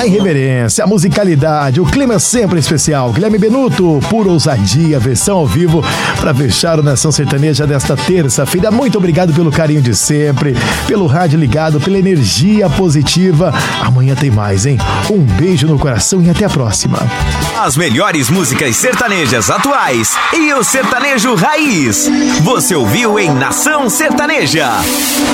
A irreverência, a musicalidade, o clima é sempre especial. Guilherme Benuto, pura ousadia, versão ao vivo para fechar o Nação Sertaneja desta terça-feira. Muito obrigado pelo carinho de sempre, pelo rádio ligado, pela energia positiva. Amanhã tem mais, hein? Um beijo no coração e até a próxima. As melhores músicas sertanejas atuais e o sertanejo raiz. Você ouviu em Nação Sertaneja.